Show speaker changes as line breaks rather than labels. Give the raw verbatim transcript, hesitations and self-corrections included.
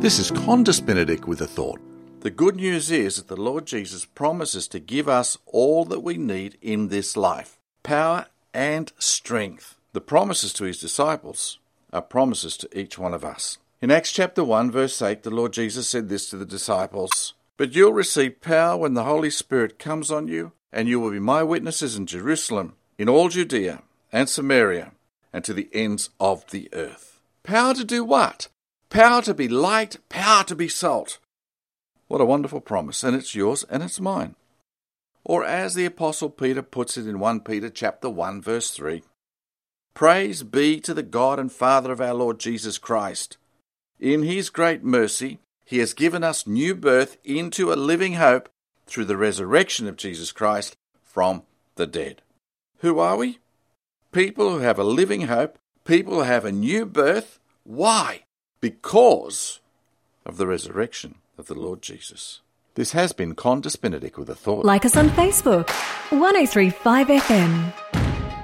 This is Qantas Benedict with a thought.
The good news is that the Lord Jesus promises to give us all that we need in this life, power and strength. The promises to his disciples are promises to each one of us. In Acts chapter one, verse eight, the Lord Jesus said this to the disciples, "But you'll receive power when the Holy Spirit comes on you, and you will be my witnesses in Jerusalem, in all Judea and Samaria, and to the ends of the earth." Power to do what? Power to be light, power to be salt. What a wonderful promise, and it's yours and it's mine. Or as the Apostle Peter puts it in First Peter chapter one, verse three, "Praise be to the God and Father of our Lord Jesus Christ. In his great mercy, he has given us new birth into a living hope through the resurrection of Jesus Christ from the dead." Who are we? People who have a living hope, people who have a new birth. Why? Because of the resurrection of the Lord Jesus. This has been Qantas Benedict with a thought.
Like us on Facebook, one oh three five F M.